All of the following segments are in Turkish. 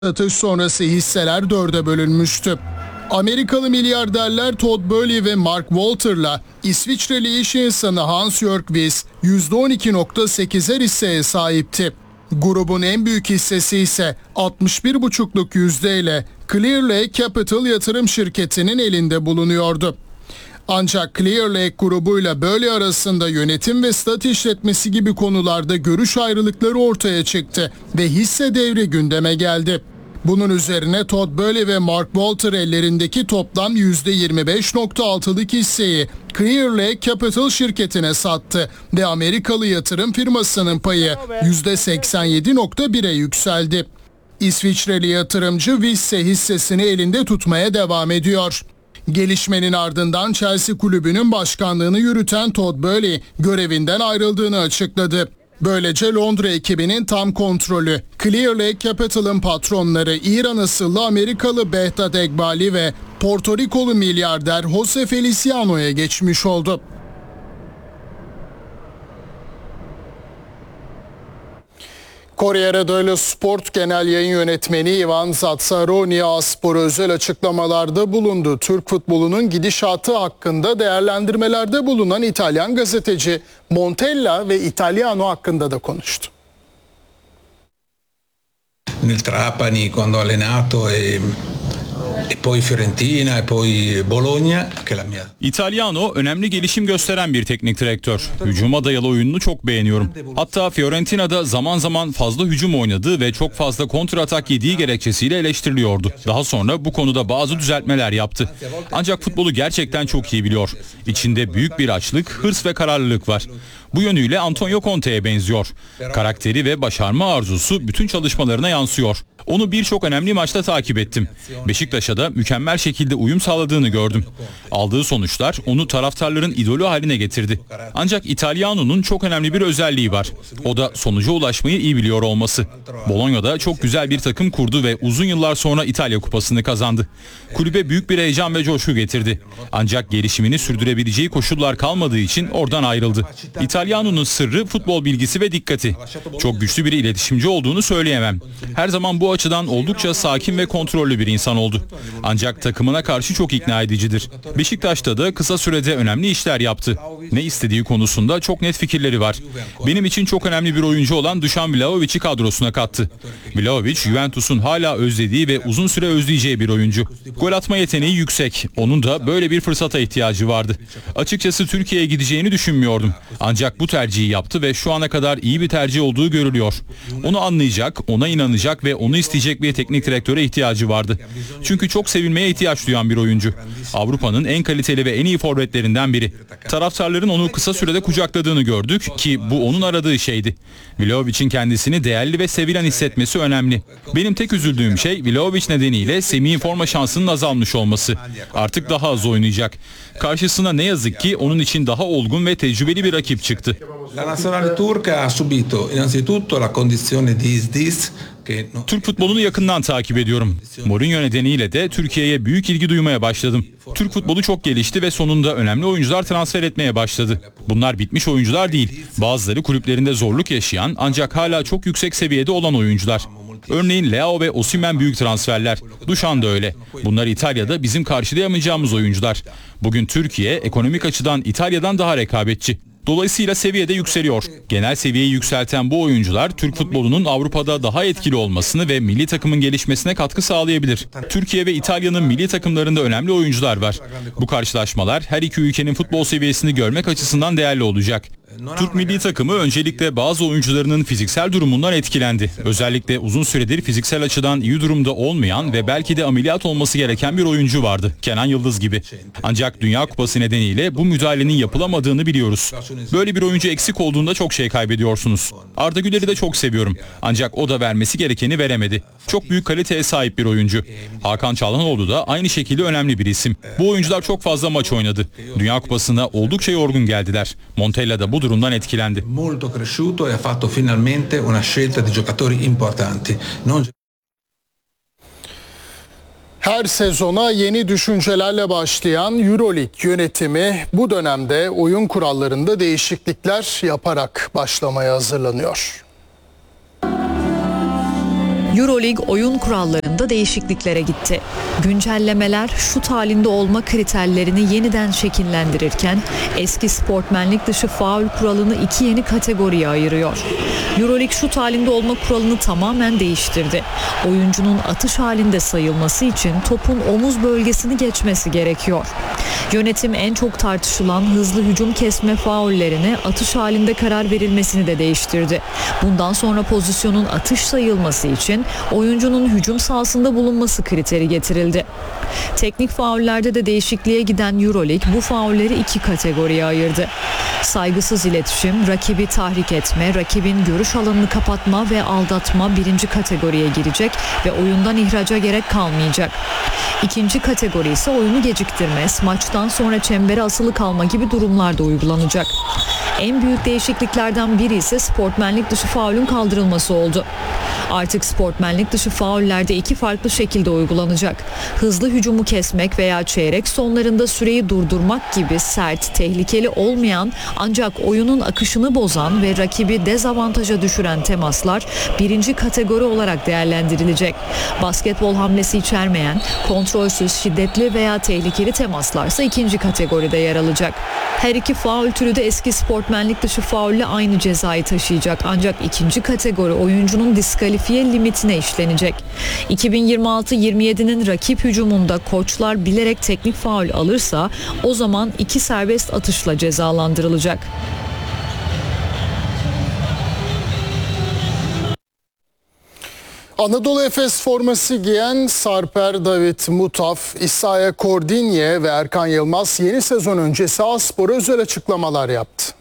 Satış sonrası hisseler 4'e bölünmüştü. Amerikalı milyarderler Todd Boehly ve Mark Walter'la İsviçreli iş insanı Hans-Jörg Wyss %12.8'er hisseye sahipti. Grubun en büyük hissesi ise 61,5'luk yüzdeyle Clear Lake Capital yatırım şirketinin elinde bulunuyordu. Ancak Clear Lake grubuyla Boehly arasında yönetim ve stat işletmesi gibi konularda görüş ayrılıkları ortaya çıktı ve hisse devri gündeme geldi. Bunun üzerine Todd Boehly ve Mark Walter ellerindeki toplam %25.6'lık hisseyi Clear Lake Capital şirketine sattı ve Amerikalı yatırım firmasının payı %87.1'e yükseldi. İsviçreli yatırımcı Wyss hissesini elinde tutmaya devam ediyor. Gelişmenin ardından Chelsea kulübünün başkanlığını yürüten Todd Boehly görevinden ayrıldığını açıkladı. Böylece Londra ekibinin tam kontrolü Clear Lake Capital'ın patronları İran asıllı Amerikalı Behzat Eghbali ve Porto Rikolu milyarder Jose Feliciano'ya geçmiş oldu. Corriere dello Sport Genel Yayın Yönetmeni Ivan Zazzaroni A-Spor'a özel açıklamalarda bulundu. Türk futbolunun gidişatı hakkında değerlendirmelerde bulunan İtalyan gazeteci Montella ve Italiano hakkında da konuştu. Nel Trapani quando ha allenato e poi Fiorentina e poi Bologna che la mia. Italiano önemli gelişim gösteren bir teknik direktör. Hücuma dayalı oyununu çok beğeniyorum. Hatta Fiorentina'da zaman zaman fazla hücum oynadığı ve çok fazla kontratak yediği gerekçesiyle eleştiriliyordu. Daha sonra bu konuda bazı düzeltmeler yaptı. Ancak futbolu gerçekten çok iyi biliyor. İçinde büyük bir açlık, hırs ve kararlılık var. Bu yönüyle Antonio Conte'ye benziyor. Karakteri ve başarma arzusu bütün çalışmalarına yansıyor. Onu birçok önemli maçta takip ettim. Beşiktaş'a da mükemmel şekilde uyum sağladığını gördüm. Aldığı sonuçlar onu taraftarların idolü haline getirdi. Ancak Italiano'nun çok önemli bir özelliği var. O da sonuca ulaşmayı iyi biliyor olması. Bologna'da çok güzel bir takım kurdu ve uzun yıllar sonra İtalya Kupası'nı kazandı. Kulübe büyük bir heyecan ve coşku getirdi. Ancak gelişimini sürdürebileceği koşullar kalmadığı için oradan ayrıldı. İtalyano'nun sırrı futbol bilgisi ve dikkati. Çok güçlü bir iletişimci olduğunu söyleyemem. Her zaman bu açıdan oldukça sakin ve kontrollü bir insan oldu. Ancak takımına karşı çok ikna edicidir. Beşiktaş'ta da kısa sürede önemli işler yaptı. Ne istediği konusunda çok net fikirleri var. Benim için çok önemli bir oyuncu olan Dušan Vlahovic'i kadrosuna kattı. Vlahovic, Juventus'un hala özlediği ve uzun süre özleyeceği bir oyuncu. Gol atma yeteneği yüksek. Onun da böyle bir fırsata ihtiyacı vardı. Açıkçası Türkiye'ye gideceğini düşünmüyordum. Ancak bu tercihi yaptı ve şu ana kadar iyi bir tercih olduğu görülüyor. Onu anlayacak, ona inanacak ve onu isteyecek bir teknik direktöre ihtiyacı vardı. Çünkü çok sevilmeye ihtiyaç duyan bir oyuncu. Avrupa'nın en kaliteli ve en iyi forvetlerinden biri. Taraftarların onu kısa sürede kucakladığını gördük ki bu onun aradığı şeydi. Vlahovic'in kendisini değerli ve sevilen hissetmesi önemli. Benim tek üzüldüğüm şey Vlahovic nedeniyle Semih'in forma şansının azalmış olması. Artık daha az oynayacak. Karşısına ne yazık ki onun için daha olgun ve tecrübeli bir rakip çıktı. La nazionale turca ha subito innanzitutto la condizione di Isdis. Türk futbolunu yakından takip ediyorum. Mourinho nedeniyle de Türkiye'ye büyük ilgi duymaya başladım. Türk futbolu çok gelişti ve sonunda önemli oyuncular transfer etmeye başladı. Bunlar bitmiş oyuncular değil. Bazıları kulüplerinde zorluk yaşayan ancak hala çok yüksek seviyede olan oyuncular. Örneğin Leao ve Osimhen büyük transferler. Dušan da öyle. Bunlar İtalya'da bizim karşılayamayacağımız oyuncular. Bugün Türkiye ekonomik açıdan İtalya'dan daha rekabetçi. Dolayısıyla seviyede yükseliyor. Genel seviyeyi yükselten bu oyuncular Türk futbolunun Avrupa'da daha etkili olmasını ve milli takımın gelişmesine katkı sağlayabilir. Türkiye ve İtalya'nın milli takımlarında önemli oyuncular var. Bu karşılaşmalar her iki ülkenin futbol seviyesini görmek açısından değerli olacak. Türk milli takımı öncelikle bazı oyuncularının fiziksel durumundan etkilendi. Özellikle uzun süredir fiziksel açıdan iyi durumda olmayan ve belki de ameliyat olması gereken bir oyuncu vardı. Kenan Yıldız gibi. Ancak Dünya Kupası nedeniyle bu müdahalenin yapılamadığını biliyoruz. Böyle bir oyuncu eksik olduğunda çok şey kaybediyorsunuz. Arda Güler'i de çok seviyorum. Ancak o da vermesi gerekeni veremedi. Çok büyük kaliteye sahip bir oyuncu. Hakan Çalhanoğlu da aynı şekilde önemli bir isim. Bu oyuncular çok fazla maç oynadı. Dünya Kupası'na oldukça yorgun geldiler. Montella da bu durumdan etkilendi. Molto cresciuto e ha fatto finalmente una scelta di giocatori importanti. Her sezona yeni düşüncelerle başlayan EuroLeague yönetimi bu dönemde oyun kurallarında değişiklikler yaparak başlamaya hazırlanıyor. Euroleague oyun kurallarında değişikliklere gitti. Güncellemeler şut halinde olma kriterlerini yeniden şekillendirirken eski sportmenlik dışı faul kuralını iki yeni kategoriye ayırıyor. Euroleague şut halinde olma kuralını tamamen değiştirdi. Oyuncunun atış halinde sayılması için topun omuz bölgesini geçmesi gerekiyor. Yönetim en çok tartışılan hızlı hücum kesme faullerine atış halinde karar verilmesini de değiştirdi. Bundan sonra pozisyonun atış sayılması için oyuncunun hücum sahasında bulunması kriteri getirildi. Teknik faullerde de değişikliğe giden Euroleague bu faulleri iki kategoriye ayırdı. Saygısız iletişim, rakibi tahrik etme, rakibin görüş alanını kapatma ve aldatma birinci kategoriye girecek ve oyundan ihraca gerek kalmayacak. İkinci kategori ise oyunu geciktirme, maçtan sonra çembere asılı kalma gibi durumlarda uygulanacak. En büyük değişikliklerden biri ise sportmenlik dışı faulün kaldırılması oldu. Artık sportmenlik dışı faullerde iki farklı şekilde uygulanacak. Hızlı hücumu kesmek veya çeyrek sonlarında süreyi durdurmak gibi sert, tehlikeli olmayan ancak oyunun akışını bozan ve rakibi dezavantaja düşüren temaslar birinci kategori olarak değerlendirilecek. Basketbol hamlesi içermeyen, kontrolsüz, şiddetli veya tehlikeli temaslarsa ikinci kategoride yer alacak. Her iki faul türü de eski sportmenlik dışı faulle aynı cezayı taşıyacak. Ancak ikinci kategori oyuncunun diskalifiye limitine işlenecek. 2026-27'nin rakip hücumunda koçlar bilerek teknik faul alırsa o zaman 2 serbest atışla cezalandırılacak. Anadolu Efes forması giyen Sarper David Mutaf, İsaiah Kordinye ve Erkan Yılmaz yeni sezon öncesi A-Spor'a özel açıklamalar yaptı.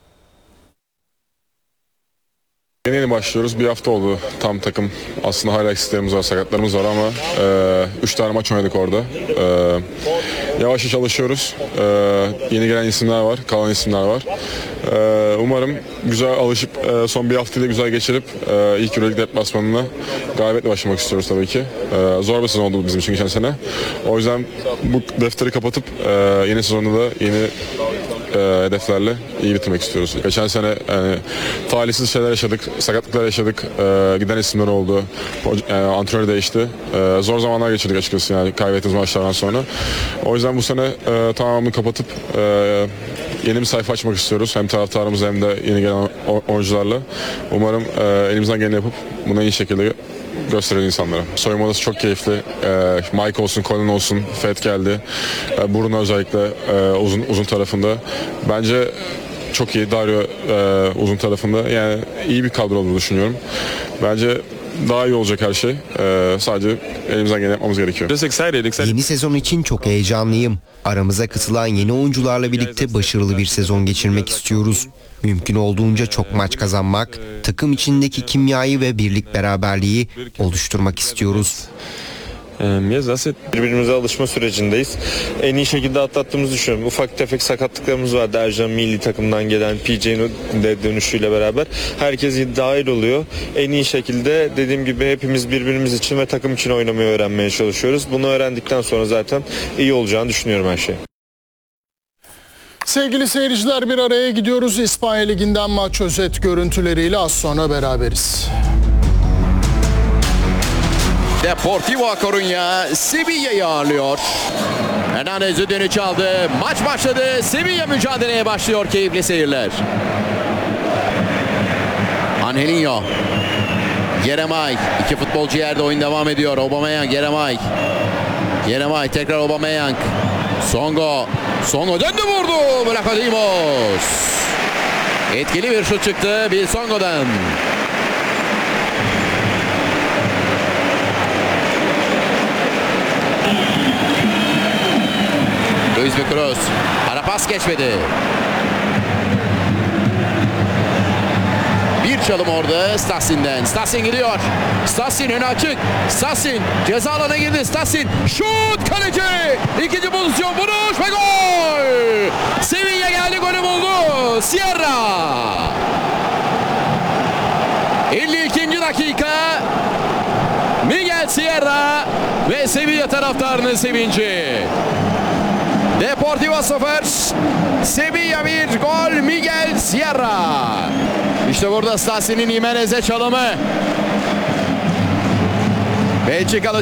Yeni başlıyoruz. Bir hafta oldu tam takım. Aslında hala eksiklerimiz var, sakatlarımız var ama 3 tane maç oynadık orada. Yavaş yavaş çalışıyoruz. Yeni gelen isimler var, kalan isimler var. Umarım güzel alışıp son bir haftayı da güzel geçirip ilk Euroleague deplasmanına galibiyetle başlamak istiyoruz tabii ki. Zor bir sezon oldu bizim için geçen sene. O yüzden bu defteri kapatıp yeni sezonda da yeni hedeflerle iyi bitirmek istiyoruz. Geçen sene talihsiz şeyler yaşadık, sakatlıklar yaşadık, giden isimler oldu, antrenör değişti. Zor zamanlar geçirdik açıkçası yani kaybettiğimiz maçlardan sonra. O yüzden bu sene tamamını kapatıp yeni bir sayfa açmak istiyoruz. Hem taraftarımız hem de yeni gelen oyuncularla. Umarım elimizden geleni yapıp bunu iyi şekilde gösterelim insanlara. Soyunma odası çok keyifli. Mike olsun, Colin olsun, Fed geldi. Bruno özellikle uzun tarafında. Bence çok iyi. Dario uzun tarafında. Yani iyi bir kadro olduğunu düşünüyorum. Bence daha iyi olacak her şey. Sadece elimizden geleni yapmamız gerekiyor. Yeni sezon için çok heyecanlıyım. Aramıza katılan yeni oyuncularla birlikte başarılı bir sezon geçirmek istiyoruz. Mümkün olduğunca çok maç kazanmak, takım içindeki kimyayı ve birlik beraberliği oluşturmak istiyoruz. Birbirimize alışma sürecindeyiz. En iyi şekilde atlattığımızı düşünüyorum. Ufak tefek sakatlıklarımız vardı. Ercan milli takımdan gelen PJ'nin de dönüşüyle beraber. Herkes dahil oluyor. En iyi şekilde dediğim gibi hepimiz birbirimiz için ve takım için oynamayı öğrenmeye çalışıyoruz. Bunu öğrendikten sonra zaten iyi olacağını düşünüyorum her şey. Sevgili seyirciler, bir araya gidiyoruz. İspanya Ligi'nden maç özet görüntüleriyle az sonra beraberiz. Deportivo A Coruña Sevilla'yı ağırlıyor. Hernandez düdüğünü çaldı. Maç başladı. Sevilla mücadeleye başlıyor. Keyifli seyirler. Angelinho. Yeremay. İki futbolcu yerde, oyun devam ediyor. Aubameyang, Yeremay. Yeremay tekrar Aubameyang. Songo. Songo döndü, vurdu. Vlachodimos. Etkili bir şut çıktı Bill Songo'dan. Luis Cruz. Ara pas geçmedi. Bir çalım orada Stasin'den. Stasin gidiyor. Stasin önü açık. Stasin ceza alanına girdi. Stasin şut, kaleci. İkinci pozisyon, vuruş ve gol. Sevilla geldi, golü buldu. Sierra. 52. dakika. Miguel Sierra ve Sevilla taraftarının sevinci. Deportivo 0, Sevilla 1, gol Miguel Sierra. İşte burada Stasin'in Jimenez'e çalımı. Belçikalı